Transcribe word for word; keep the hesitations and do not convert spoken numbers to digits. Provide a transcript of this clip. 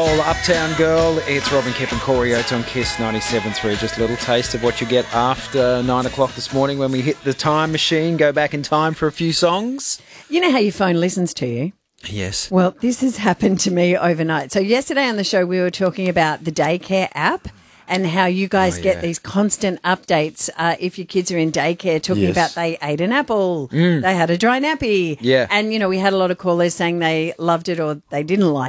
Soul, Uptown Girl. It's Robin Kip and Corey Oates on Kiss ninety-seven point three. Just a little taste of what you get after nine o'clock this morning when we hit the time machine, go back in time for a few songs. You know how your phone listens to you? Yes. Well, this has happened to me overnight. So yesterday on the show, we were talking about the daycare app and how you guys Oh, get yeah. these constant updates uh, if your kids are in daycare, talking Yes. about they ate an apple, they had a dry nappy. Yeah. And, you know, we had a lot of callers saying they loved it or they didn't like